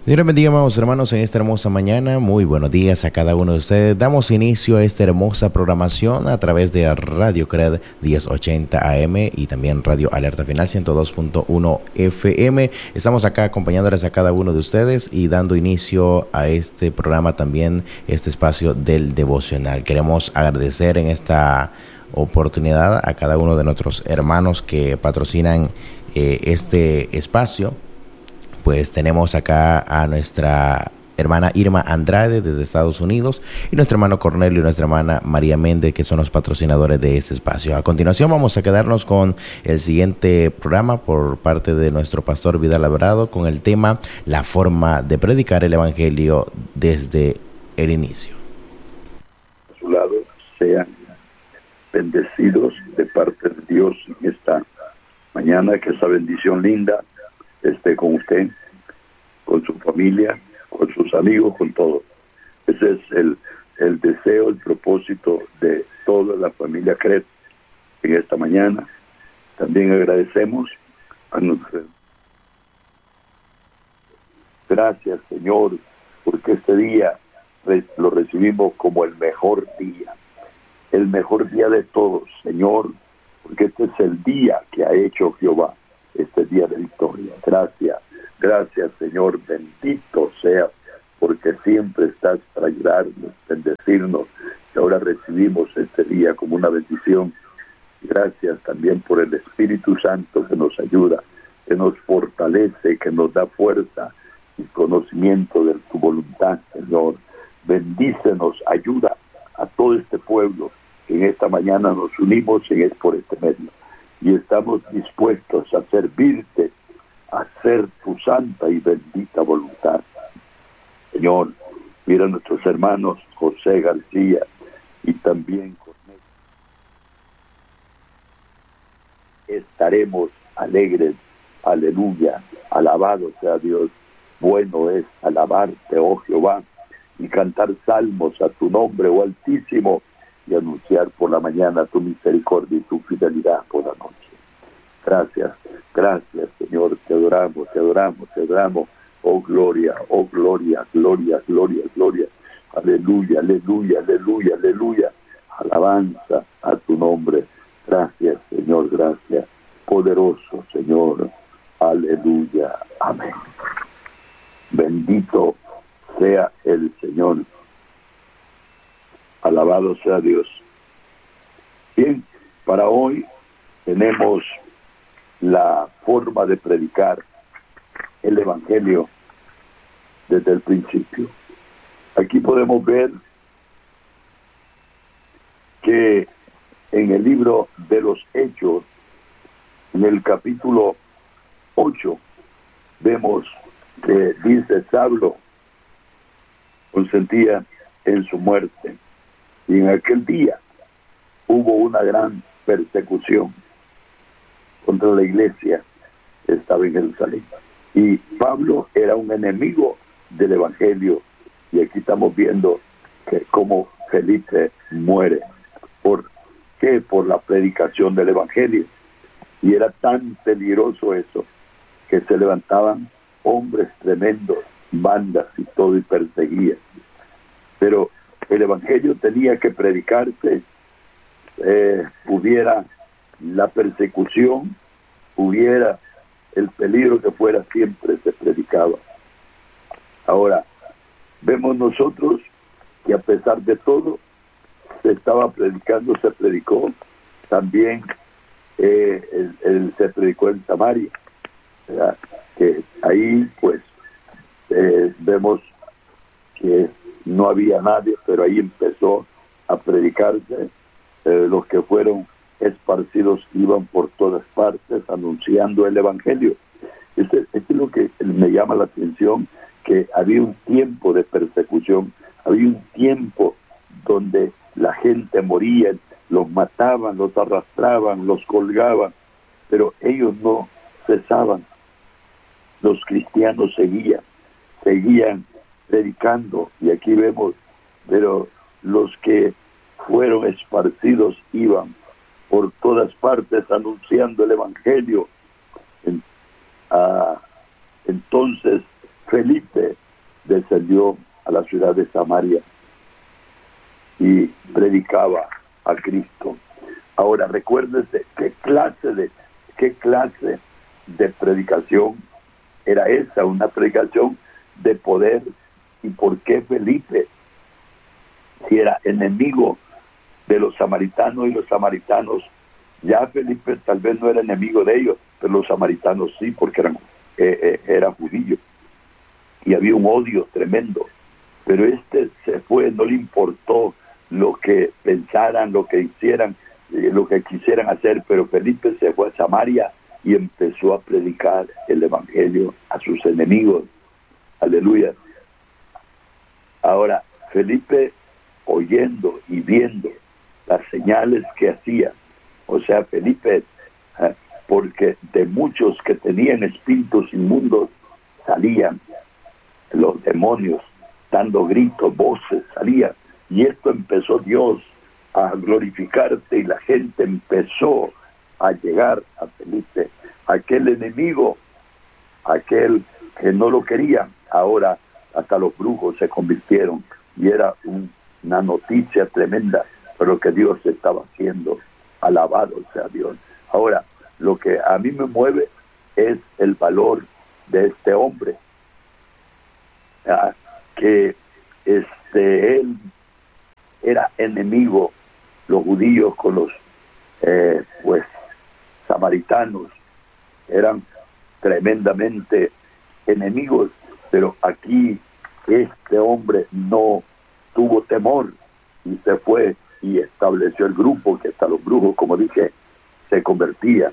Dios les bendiga, amados hermanos, en esta hermosa mañana. Muy buenos días a cada uno de ustedes. Damos inicio a esta hermosa programación a través de Radio CRED 1080 AM y también Radio Alerta Final 102.1 FM. Estamos acá acompañándoles a cada uno de ustedes y dando inicio a este programa también, este espacio del devocional. Queremos agradecer en esta oportunidad a cada uno de nuestros hermanos que patrocinan este espacio. Pues tenemos acá a nuestra hermana Irma Andrade desde Estados Unidos y nuestro hermano Cornelio y nuestra hermana María Méndez, que son los patrocinadores de este espacio. A continuación vamos a quedarnos con el siguiente programa por parte de nuestro pastor Vidal Alvarado con el tema La forma de predicar el Evangelio desde el inicio. A su lado sean bendecidos de parte de Dios en esta mañana, que esa bendición linda esté con usted, con su familia, con sus amigos, con todos. Ese es el deseo, el propósito de toda la familia CRED en esta mañana. También agradecemos a nuestro. Gracias, Señor, porque este día lo recibimos como el mejor día de todos, Señor, porque este es el día que ha hecho Jehová, este día de victoria. Gracias, Señor, bendito seas, porque siempre estás para ayudarnos, bendecirnos, y ahora recibimos este día como una bendición. Gracias también por el Espíritu Santo que nos ayuda, que nos fortalece, que nos da fuerza y conocimiento de tu voluntad, Señor. Bendícenos, ayuda a todo este pueblo que en esta mañana nos unimos y es por este medio. Y estamos dispuestos a servirte, a hacer tu santa y bendita voluntad. Señor, mira a nuestros hermanos José García y también Cornelio. Estaremos alegres, aleluya, alabado sea Dios. Bueno es alabarte, oh Jehová, y cantar salmos a tu nombre, oh Altísimo, y anunciar por la mañana tu misericordia y tu fidelidad por la noche. Gracias, Señor, te adoramos. Oh gloria, gloria. Aleluya. Alabanza a tu nombre. Gracias, Señor, gracias. Poderoso, Señor. Aleluya. Amén. Bendito sea el Señor. Alabado sea Dios. Bien, para hoy tenemos la forma de predicar el Evangelio desde el principio. Aquí podemos ver que en el libro de los Hechos, en el capítulo 8, vemos que dice Saulo consentía en su muerte. Y en aquel día hubo una gran persecución contra la iglesia que estaba en Jerusalén. Y Pablo era un enemigo del Evangelio. Y aquí estamos viendo que cómo Felipe muere. ¿Por qué? Por la predicación del Evangelio. Y era tan peligroso eso, que se levantaban hombres tremendos, bandas y todo, y perseguían. Pero el Evangelio tenía que predicarse, hubiera la persecución, hubiera el peligro que fuera, siempre se predicaba. Ahora, vemos nosotros que a pesar de todo, se predicó, también se predicó en Samaria, ¿verdad? Que ahí pues vemos que no había nadie, pero ahí empezó a predicarse. Los que fueron esparcidos iban por todas partes anunciando el Evangelio. Este es lo que me llama la atención, que había un tiempo de persecución, había un tiempo donde la gente moría, los mataban, los arrastraban, los colgaban, pero ellos no cesaban. Los cristianos seguían predicando, y aquí vemos, pero los que fueron esparcidos iban por todas partes anunciando el Evangelio. Entonces Felipe descendió a la ciudad de Samaria y predicaba a Cristo. Ahora recuérdese qué clase de predicación era esa, una predicación de poder. ¿Y por qué Felipe, si era enemigo de los samaritanos, y los samaritanos, ya Felipe tal vez no era enemigo de ellos, pero los samaritanos sí, porque eran judíos y había un odio tremendo, pero se fue, no le importó lo que pensaran, lo que hicieran, lo que quisieran hacer, pero Felipe se fue a Samaria y empezó a predicar el evangelio a sus enemigos. Aleluya. Ahora, Felipe, oyendo y viendo las señales que hacía, o sea, Felipe, porque de muchos que tenían espíritus inmundos salían los demonios, dando gritos, voces, salían, y esto empezó Dios a glorificarte, y la gente empezó a llegar a Felipe. Aquel enemigo, aquel que no lo quería, ahora hasta los brujos se convirtieron, y era una noticia tremenda por lo que Dios estaba haciendo. Alabado sea Dios. Ahora, lo que a mí me mueve es el valor de este hombre, que él era enemigo, los judíos con los samaritanos eran tremendamente enemigos, pero aquí este hombre no tuvo temor y se fue y estableció el grupo, que hasta los brujos, como dije, se convertían.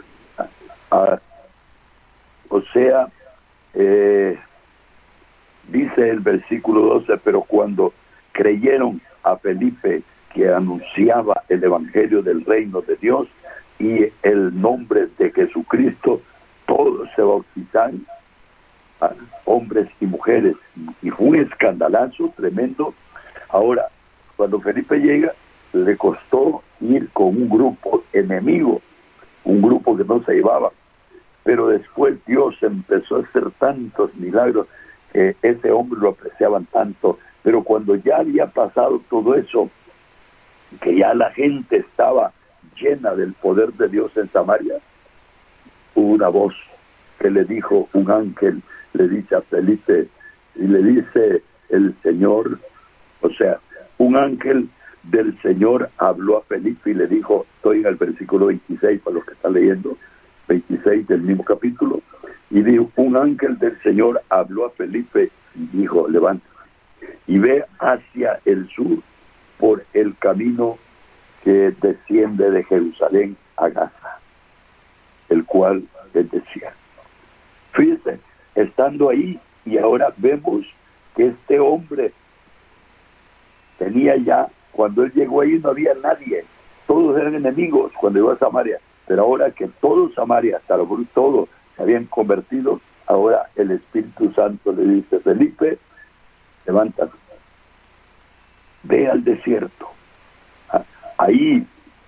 Dice el versículo 12, pero cuando creyeron a Felipe, que anunciaba el evangelio del reino de Dios y el nombre de Jesucristo, todos se bautizaron, hombres y mujeres, y fue un escandalazo tremendo. Ahora, cuando Felipe llega, le costó ir con un grupo enemigo, un grupo que no se llevaba, pero después Dios empezó a hacer tantos milagros que ese hombre lo apreciaban tanto. Pero cuando ya había pasado todo eso, que ya la gente estaba llena del poder de Dios en Samaria, hubo una voz que le dijo, un ángel le dice a Felipe, y le dice el Señor, o sea, un ángel del Señor habló a Felipe y le dijo, estoy en el versículo 26, para los que están leyendo, 26 del mismo capítulo, y dijo, un ángel del Señor habló a Felipe y dijo, levántate y ve hacia el sur por el camino que desciende de Jerusalén a Gaza, el cual es desierto. Fíjense, estando ahí, y ahora vemos que este hombre tenía ya, cuando él llegó ahí no había nadie, todos eran enemigos cuando llegó a Samaria, pero ahora que todo Samaria, hasta los todos se habían convertido, ahora el Espíritu Santo le dice, Felipe, levántate, ve al desierto, ahí,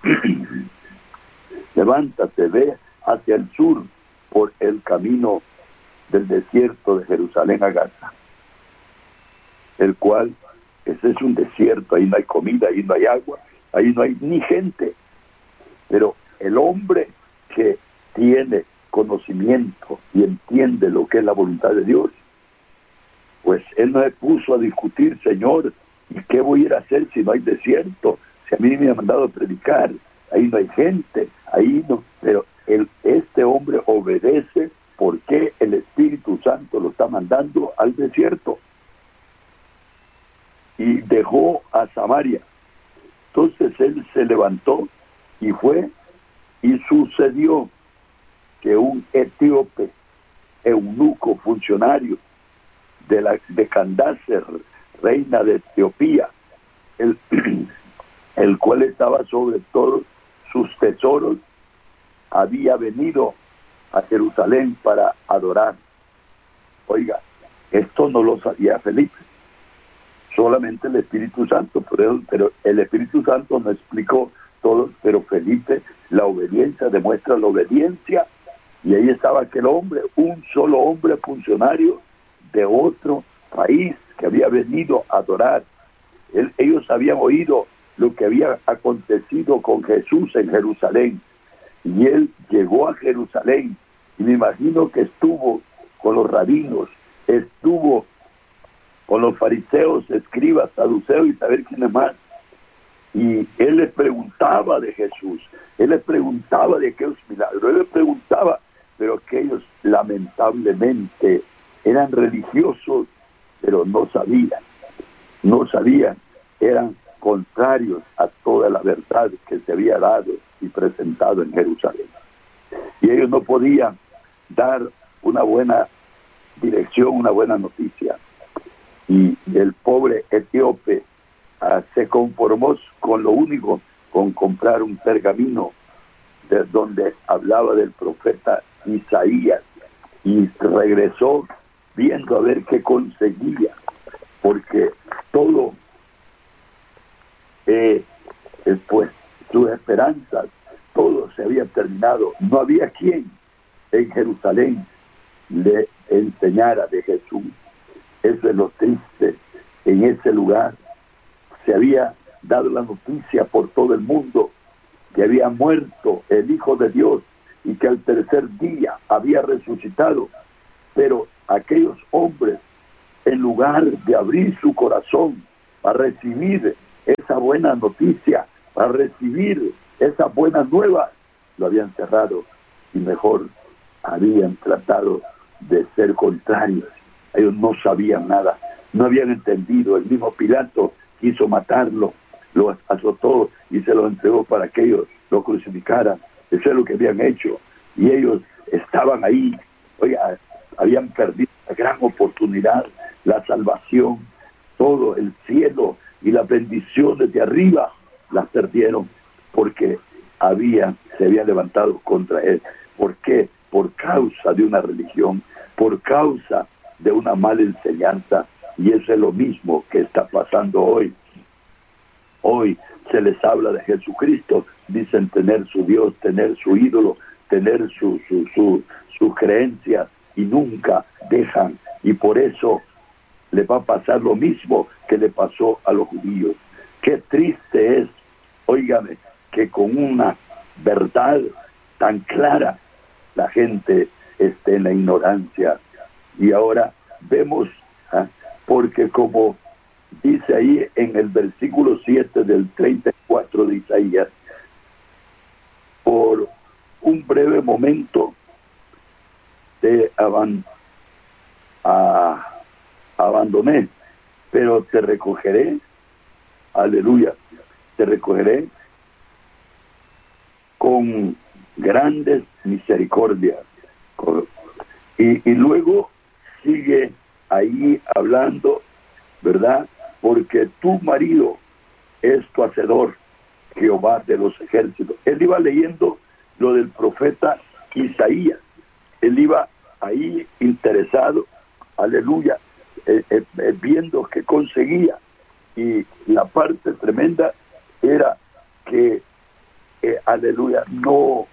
levántate, ve hacia el sur por el camino del desierto de Jerusalén a Gaza, el cual ese es un desierto, ahí no hay comida, ahí no hay agua, ahí no hay ni gente, pero el hombre que tiene conocimiento y entiende lo que es la voluntad de Dios, pues él no se puso a discutir, Señor, ¿y qué voy a ir a hacer si no hay desierto? Si a mí me ha mandado a predicar, ahí no hay gente, ahí no, pero este hombre obedece porque el Espíritu Santo lo está mandando al desierto. Y dejó a Samaria. Entonces él se levantó y fue, y sucedió que un etíope, eunuco, funcionario de Candace, reina de Etiopía, el cual estaba sobre todos sus tesoros, había venido a Jerusalén para adorar. Oiga, esto no lo sabía Felipe, solamente el Espíritu Santo, pero el Espíritu Santo no explicó todo, pero Felipe, la obediencia, demuestra la obediencia, y ahí estaba aquel hombre, un solo hombre funcionario de otro país que había venido a adorar. Ellos habían oído lo que había acontecido con Jesús en Jerusalén, y él llegó a Jerusalén, y me imagino que estuvo con los rabinos, estuvo con los fariseos, escribas, saduceos y saber quiénes más, y él les preguntaba de Jesús, él les preguntaba de aquellos milagros, él les preguntaba, pero aquellos lamentablemente eran religiosos, pero no sabían, eran contrarios a toda la verdad que se había dado y presentado en Jerusalén. Y ellos no podían dar una buena dirección, una buena noticia. Y el pobre etíope se conformó con lo único, con comprar un pergamino de donde hablaba del profeta Isaías, y regresó viendo a ver qué conseguía, porque todo pues sus esperanzas, todo se había terminado. No había quien en Jerusalén le enseñara de Jesús. Eso es lo triste. En ese lugar se había dado la noticia por todo el mundo que había muerto el Hijo de Dios y que al tercer día había resucitado, pero aquellos hombres, en lugar de abrir su corazón para recibir esa buena noticia, para recibir esa buena nueva, lo habían cerrado, y mejor habían tratado de ser contrarios. Ellos no sabían nada, no habían entendido. El mismo Pilato quiso matarlo, lo azotó y se lo entregó para que ellos lo crucificaran. Eso es lo que habían hecho, y ellos estaban ahí. Oiga, habían perdido la gran oportunidad, la salvación, todo el cielo y las bendiciones de arriba las perdieron porque se había levantado contra él. ¿Por qué? Por causa de una religión, por causa de una mala enseñanza. Y eso es lo mismo que está pasando hoy. Hoy se les habla de Jesucristo, dicen tener su Dios, tener su ídolo, tener sus creencias, y nunca dejan. Y por eso le va a pasar lo mismo que le pasó a los judíos. Qué triste es, óigame, que con una verdad tan clara la gente esté en la ignorancia. Y ahora vemos, porque como dice ahí en el versículo 7 del 34 de Isaías, por un breve momento te abandoné, pero te recogeré, aleluya, te recogeré con grandes misericordias. Y luego sigue ahí hablando, ¿verdad? Porque tu marido es tu hacedor, Jehová de los ejércitos. Él iba leyendo lo del profeta Isaías. Él iba ahí interesado, aleluya, viendo qué conseguía. Y la parte tremenda era que, aleluya, no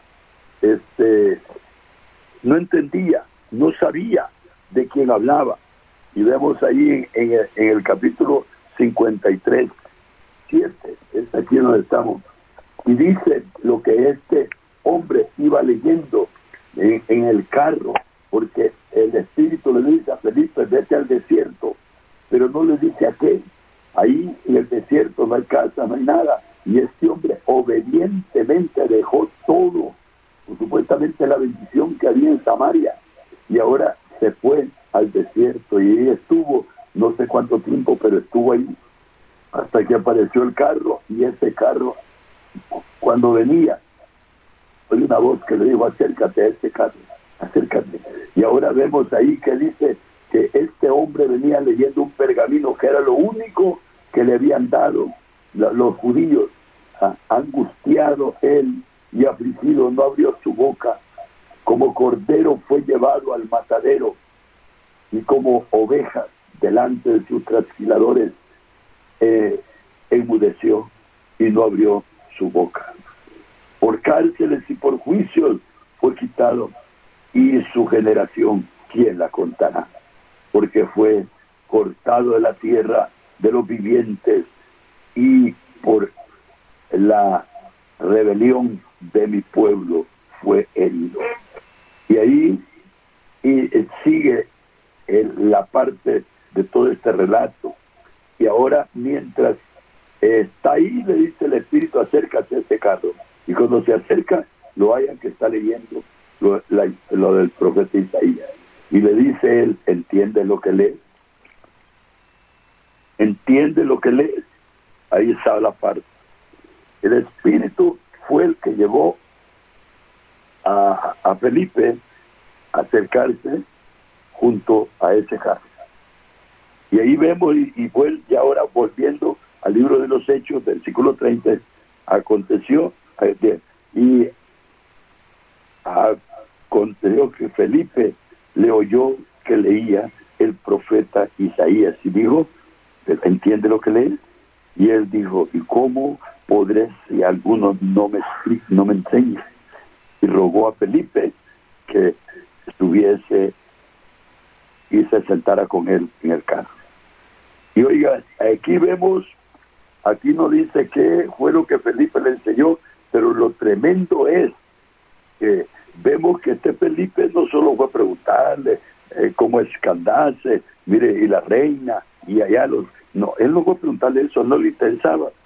entendía, no sabía de quién hablaba. Y vemos ahí en el capítulo 53, 7, es aquí donde estamos, y dice lo que este hombre iba leyendo en el carro, porque el Espíritu le dice a Felipe, vete al desierto, pero no le dice a qué. Ahí en el desierto no hay casa, no hay nada, y este hombre obedientemente dejó todo, supuestamente la bendición que había en Samaria, y ahora se fue al desierto, y ahí estuvo no sé cuánto tiempo, pero estuvo ahí hasta que apareció el carro. Y ese carro, cuando venía, oí una voz que le dijo, acércate a este carro, acércate. Y ahora vemos ahí que dice que este hombre venía leyendo un pergamino que era lo único que le habían dado los judíos. Angustiado él y afligido, no abrió su boca. Como cordero fue llevado al matadero, y como ovejas delante de sus trasquiladores enmudeció y no abrió su boca. Por cárceles y por juicios fue quitado, y su generación, ¿quién la contará? porque fue cortado de la tierra de los vivientes y por la rebelión de mi pueblo fue herido. Y ahí sigue la parte de todo este relato. Y ahora, mientras está ahí, le dice el Espíritu, acércate a este carro. Y cuando se acerca, lo hayan que está leyendo lo del profeta Isaías. Y le dice él, ¿entiende lo que lees? ¿Entiende lo que lees? Ahí está la parte. El Espíritu fue el que llevó a Felipe a acercarse junto a ese carro. Y ahí vemos, y ya ahora volviendo al libro de los Hechos, versículo 30, aconteció que Felipe le oyó que leía el profeta Isaías y dijo, ¿entiende lo que lee? Y él dijo, ¿y cómo podré si alguno no me enseña? Y rogó a Felipe que estuviese y se sentara con él en el carro. Y oiga, aquí no dice qué fue lo que Felipe le enseñó, pero lo tremendo es que vemos que este Felipe no solo fue a preguntarle cómo escaldarse, mire, y la reina, y allá no, él no fue a preguntarle eso, no le interesaba,